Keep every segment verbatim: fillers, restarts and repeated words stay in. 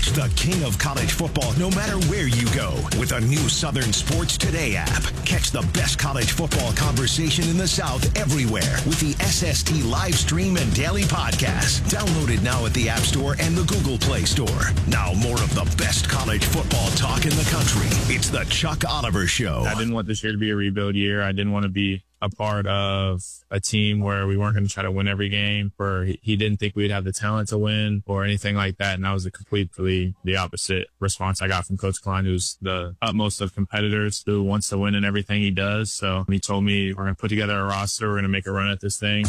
Catch the king of college football no matter where you go with a new Southern Sports Today app. Catch the best college football conversation in the South everywhere with the S S T live stream and daily podcast. Download it now at the App Store and the Google Play Store. Now more of the best college football talk in the country. It's the Chuck Oliver Show. I didn't want this year to be a rebuild year. I didn't want to be a part of a team where we weren't going to try to win every game, where he, he didn't think we'd have the talent to win or anything like that. And that was a completely the opposite response I got from Coach Klein, who's the utmost of competitors, who wants to win in everything he does. So he told me, we're going to put together a roster. We're going to make a run at this thing.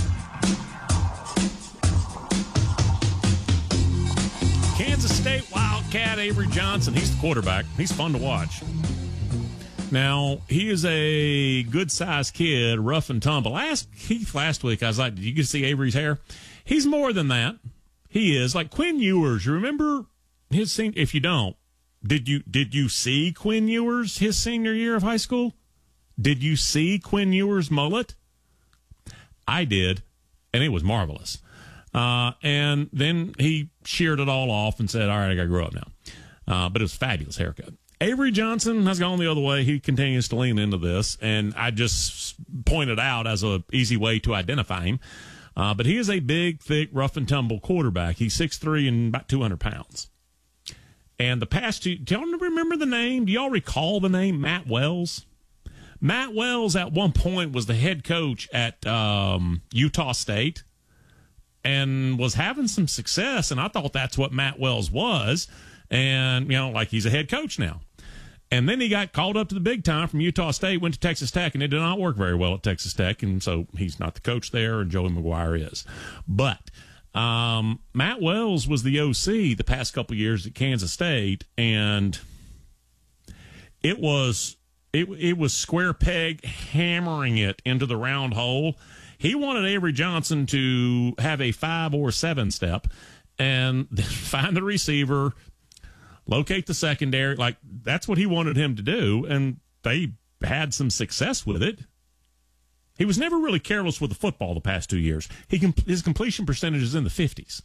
Kansas State Wildcat Avery Johnson. He's the quarterback. He's fun to watch. Now, he is a good-sized kid, rough and tumble. Last Keith last week, I was like, did you get to see Avery's hair? He's more than that. He is. Like Quinn Ewers. You remember his senior? If you don't, did you did you see Quinn Ewers his senior year of high school? Did you see Quinn Ewers' mullet? I did, and it was marvelous. Uh, and then he sheared it all off and said, all right, I got to grow up now. Uh, but it was a fabulous haircut. Avery Johnson has gone the other way. He continues to lean into this, and I just pointed out as an easy way to identify him. Uh, but he is a big, thick, rough and tumble quarterback. He's six three and about two hundred pounds. And the past two, do y'all remember the name? Do y'all recall the name Matt Wells? Matt Wells at one point was the head coach at um, Utah State and was having some success, and I thought that's what Matt Wells was. And, you know, like he's a head coach now. And then he got called up to the big time from Utah State, went to Texas Tech, and it did not work very well at Texas Tech, and so he's not the coach there, and Joey McGuire is. But um, Matt Wells was the O C the past couple of years at Kansas State, and it was it it was square peg hammering it into the round hole. He wanted Avery Johnson to have a five or seven step and find the receiver, locate the secondary. Like, that's what he wanted him to do, and they had some success with it. He was never really careless with the football the past two years. He com- His completion percentage is in the fifties.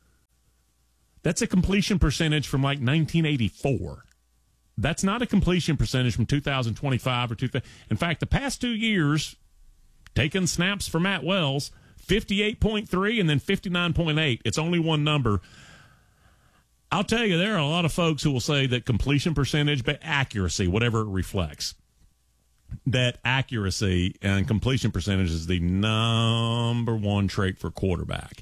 That's a completion percentage from like nineteen eighty-four. That's not a completion percentage from two thousand twenty-five or two thousand. In fact, the past two years, taking snaps for Matt Wells, fifty-eight point three and then fifty-nine point eight. It's only one number. I'll tell you, there are a lot of folks who will say that completion percentage, but accuracy, whatever it reflects, that accuracy and completion percentage is the number one trait for quarterback.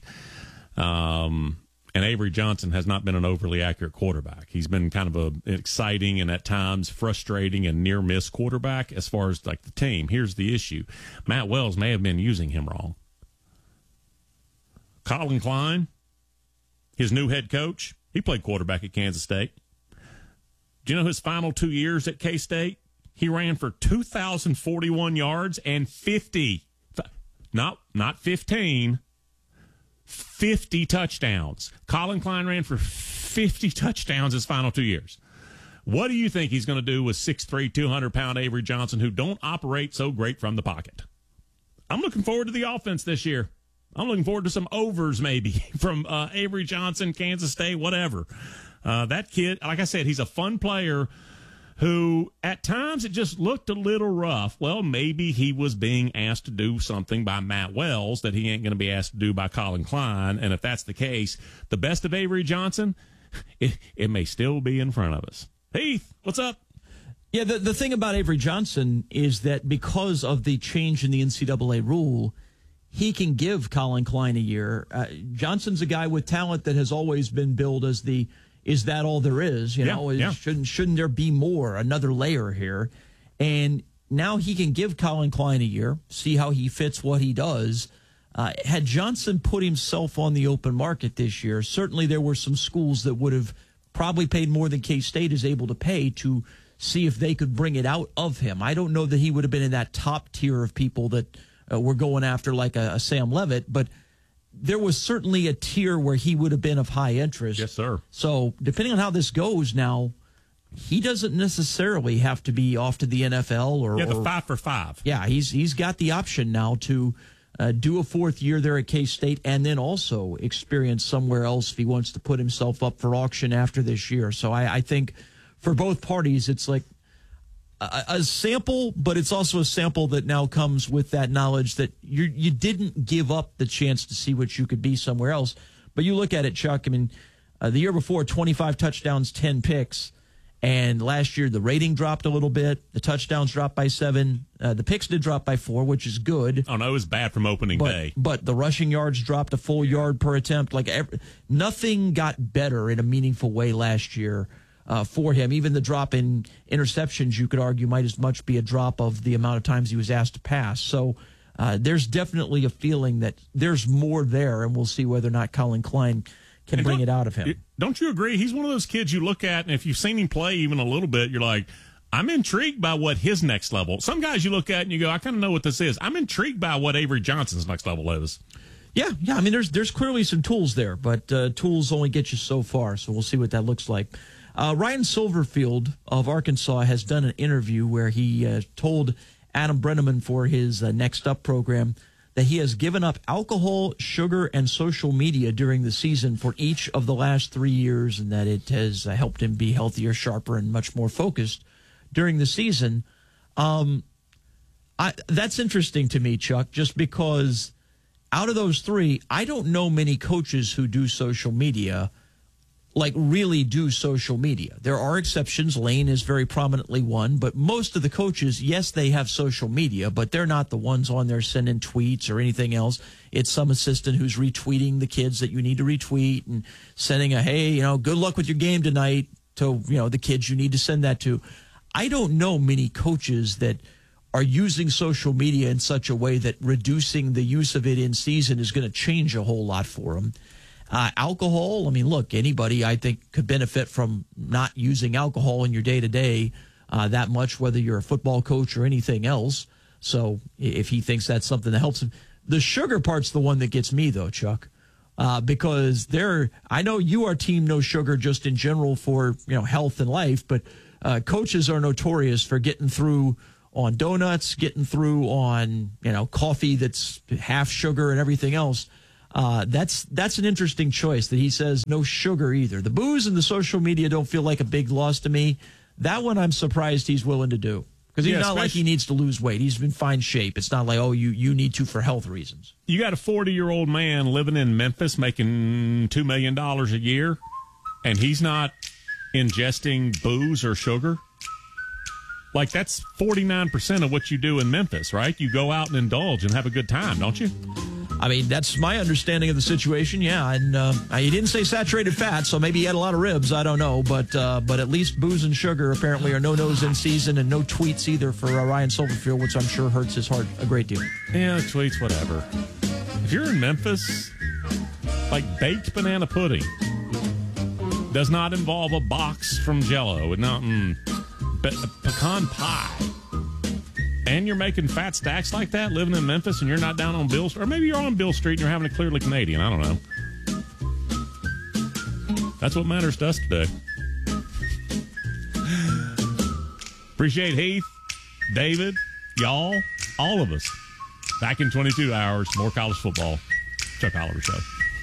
Um, and Avery Johnson has not been an overly accurate quarterback. He's been kind of a, an exciting and at times frustrating and near-miss quarterback as far as like the team. Here's the issue. Matt Wells may have been using him wrong. Colin Klein, his new head coach, he played quarterback at Kansas State. Do you know his final two years at K-State? He ran for two thousand forty-one yards and fifty, not, not fifteen, fifty touchdowns. Colin Klein ran for fifty touchdowns his final two years. What do you think he's going to do with six three, two hundred pound Avery Johnson, who don't operate so great from the pocket? I'm looking forward to the offense this year. I'm looking forward to some overs maybe from uh, Avery Johnson, Kansas State, whatever. Uh, that kid, like I said, he's a fun player who at times it just looked a little rough. Well, maybe he was being asked to do something by Matt Wells that he ain't going to be asked to do by Colin Klein. And if that's the case, the best of Avery Johnson, it, it may still be in front of us. Heath, what's up? Yeah, the, the thing about Avery Johnson is that because of the change in the N C double A rule, he can give Colin Klein a year. Uh, Johnson's a guy with talent that has always been billed as the, is that all there is? You yeah, know, yeah. shouldn't shouldn't there be more, another layer here? And now he can give Colin Klein a year, see how he fits what he does. Uh, had Johnson put himself on the open market this year, certainly there were some schools that would have probably paid more than K-State is able to pay to see if they could bring it out of him. I don't know that he would have been in that top tier of people that Uh, we're going after like a, a Sam Levitt, but there was certainly a tier where he would have been of high interest. Yes, sir. So depending on how this goes now, he doesn't necessarily have to be off to the N F L or yeah, the or, five for five. Yeah, he's he's got the option now to uh, do a fourth year there at K-State, and then also experience somewhere else if he wants to put himself up for auction after this year. So I, I think for both parties, it's like a, a sample, but it's also a sample that now comes with that knowledge that you you didn't give up the chance to see what you could be somewhere else. But you look at it, Chuck, I mean, uh, the year before, twenty-five touchdowns, ten picks. And last year, the rating dropped a little bit. The touchdowns dropped by seven. Uh, the picks did drop by four, which is good. Oh, no, it was bad from opening but, day. But the rushing yards dropped a full yard per attempt. Like every, nothing got better in a meaningful way last year uh, for him. Even the drop in interceptions, you could argue, might as much be a drop of the amount of times he was asked to pass. So uh, there's definitely a feeling that there's more there, and we'll see whether or not Colin Klein can and bring it out of him. Don't you agree? He's one of those kids you look at, and if you've seen him play even a little bit, you're like, I'm intrigued by what his next level. Some guys you look at and you go, I kind of know what this is. I'm intrigued by what Avery Johnson's next level is. Yeah, yeah. I mean, there's there's clearly some tools there, but uh, tools only get you so far, so we'll see what that looks like. Uh, Ryan Silverfield of Arkansas has done an interview where he uh, told Adam Brenneman for his uh, Next Up program that he has given up alcohol, sugar, and social media during the season for each of the last three years, and that it has uh, helped him be healthier, sharper, and much more focused during the season. Um, I, that's interesting to me, Chuck, just because out of those three, I don't know many coaches who do social media, like really do social media. There are exceptions. Lane is very prominently one, but most of the coaches, yes, they have social media, but they're not the ones on there sending tweets or anything else. It's some assistant who's retweeting the kids that you need to retweet and sending a, hey, you know, good luck with your game tonight to, you know, the kids you need to send that to. I don't know many coaches that are using social media in such a way that reducing the use of it in season is going to change a whole lot for them. Uh, alcohol, I mean, look, anybody I think could benefit from not using alcohol in your day-to-day uh, that much, whether you're a football coach or anything else. So if he thinks that's something that helps him. The sugar part's the one that gets me, though, Chuck, uh, because there, I know you are team no sugar just in general for, you know, health and life, but uh, coaches are notorious for getting through on donuts, getting through on, you know, coffee that's half sugar and everything else. Uh, that's that's an interesting choice that he says no sugar either. The booze and the social media don't feel like a big loss to me. That one I'm surprised he's willing to do because he's yeah, not like he needs to lose weight. He's in fine shape. It's not like, oh, you, you need to for health reasons. You got a forty-year-old man living in Memphis making two million dollars a year, and he's not ingesting booze or sugar? Like, that's forty-nine percent of what you do in Memphis, right? You go out and indulge and have a good time, don't you? I mean, that's my understanding of the situation, yeah. And uh, he didn't say saturated fat, so maybe he had a lot of ribs. I don't know. But uh, but at least booze and sugar apparently are no-nos in season, and no tweets either for uh, Ryan Silverfield, which I'm sure hurts his heart a great deal. Yeah, tweets, whatever. If you're in Memphis, like baked banana pudding does not involve a box from Jell-O. It not, mm, pe- pecan pie. And you're making fat stacks like that, living in Memphis, and you're not down on Bill Street. Or maybe you're on Bill Street and you're having a Clearly Canadian. I don't know. That's what matters to us today. Appreciate Heath, David, y'all, all of us. Back in twenty-two hours, more college football. Chuck Oliver Show.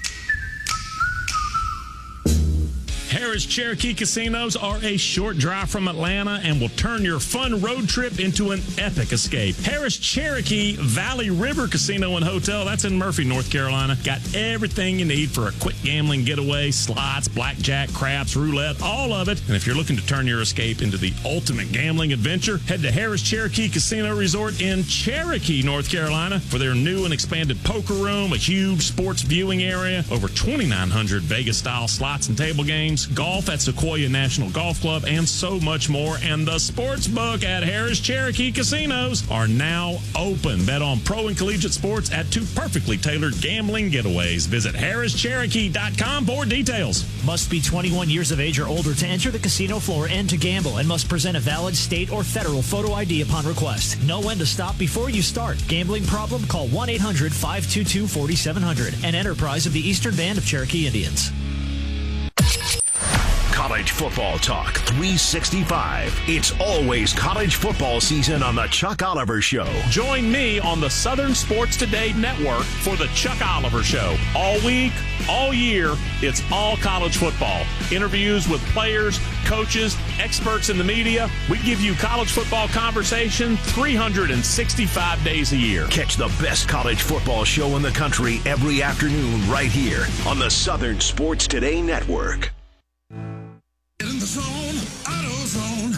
Harris Cherokee Casinos are a short drive from Atlanta and will turn your fun road trip into an epic escape. Harris Cherokee Valley River Casino and Hotel, that's in Murphy, North Carolina. Got everything you need for a quick gambling getaway, slots, blackjack, craps, roulette, all of it. And if you're looking to turn your escape into the ultimate gambling adventure, head to Harris Cherokee Casino Resort in Cherokee, North Carolina for their new and expanded poker room, a huge sports viewing area, over twenty-nine hundred Vegas-style slots and table games, golf at Sequoia National Golf Club, and so much more. And the sports book at Harris Cherokee Casinos are now open. Bet on pro and collegiate sports at two perfectly tailored gambling getaways. Visit harris cherokee dot com for details. Must be twenty-one years of age or older to enter the casino floor and to gamble, and must present a valid state or federal photo I D upon request. Know when to stop before you start. Gambling problem? Call one eight hundred five two two four seven zero zero. An enterprise of the Eastern Band of Cherokee Indians. College college football talk three sixty-five. It's always college football season on the Chuck Oliver Show. Join me on the Southern Sports Today Network for the Chuck Oliver Show. All week, all year, it's all college football. Interviews with players, coaches, experts in the media. We give you college football conversation three hundred sixty-five days a year. Catch the best college football show in the country every afternoon right here on the Southern Sports Today Network. Get in the zone, AutoZone.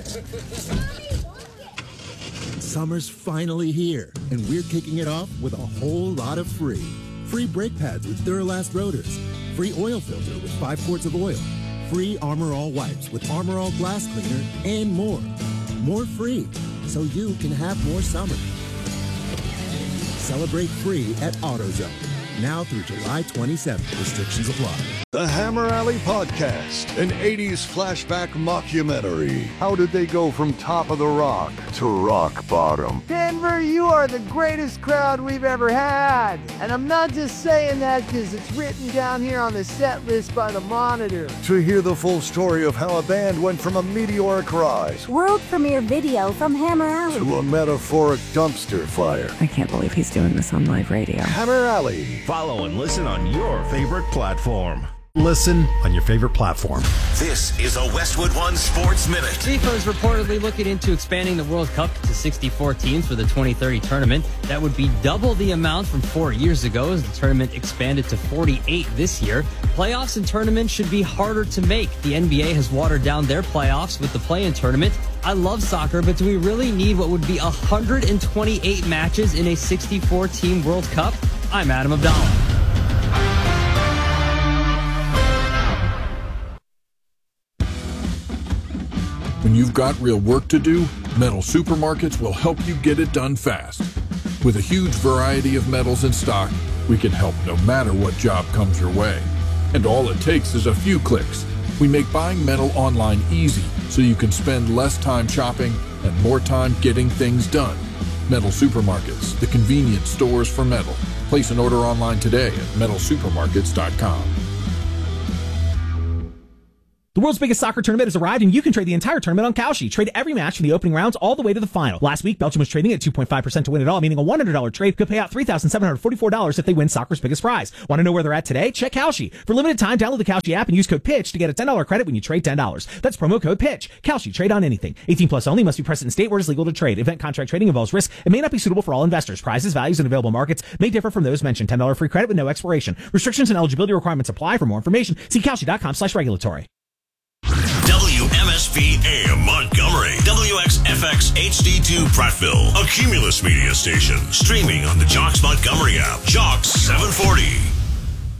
Summer's finally here, and we're kicking it off with a whole lot of free. Free brake pads with Duralast rotors. Free oil filter with five quarts of oil. Free Armor All wipes with Armor All glass cleaner, and more. More free, so you can have more summer. Celebrate free at AutoZone. Now through July twenty-seventh. Restrictions apply. The Hammer Alley Podcast, an eighties flashback mockumentary. How did they go from top of the rock to rock bottom? Denver, you are the greatest crowd we've ever had. And I'm not just saying that because it's written down here on the set list by the Monitor. To hear the full story of how a band went from a meteoric rise, world premiere video from Hammer Alley, to a metaphoric dumpster fire. I can't believe he's doing this on live radio. Hammer Alley. Follow and listen on your favorite platform. Listen on your favorite platform. This is a Westwood One Sports Minute. FIFA is reportedly looking into expanding the World Cup to sixty-four teams for the twenty thirty tournament. That would be double the amount from four years ago, as the tournament expanded to forty-eight this year. Playoffs and tournaments should be harder to make. The N B A has watered down their playoffs with the play-in tournament. I love soccer, but do we really need what would be one hundred twenty-eight matches in a sixty-four team World Cup? I'm Adam Abdallah. When you've got real work to do, Metal Supermarkets will help you get it done fast. With a huge variety of metals in stock, we can help no matter what job comes your way. And all it takes is a few clicks. We make buying metal online easy so you can spend less time shopping and more time getting things done. Metal Supermarkets, the convenience stores for metal. Place an order online today at metal supermarkets dot com. The world's biggest soccer tournament has arrived, and you can trade the entire tournament on Kalshi. Trade every match from the opening rounds all the way to the final. Last week, Belgium was trading at two point five percent to win it all, meaning a one hundred dollars trade could pay out three thousand seven hundred forty-four dollars if they win soccer's biggest prize. Want to know where they're at today? Check Kalshi. For limited time, download the Kalshi app and use code PITCH to get a ten dollars credit when you trade ten dollars. That's promo code PITCH. Kalshi. Trade on anything. eighteen plus only. Must be present in state where it is legal to trade. Event contract trading involves risk and may not be suitable for all investors. Prizes, values, and available markets may differ from those mentioned. ten dollars free credit with no expiration. Restrictions and eligibility requirements apply. For more information, see Kalshi.com slash regulatory. W M S P A M Montgomery, W X F X H D two Prattville, a Cumulus media station, streaming on the Jocks Montgomery app, Jocks seven forty.